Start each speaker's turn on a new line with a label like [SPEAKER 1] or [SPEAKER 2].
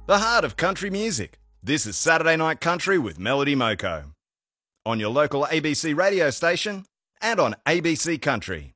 [SPEAKER 1] The heart of country music. This is Saturday Night Country with Melody Moko. On your local ABC radio station and on ABC Country.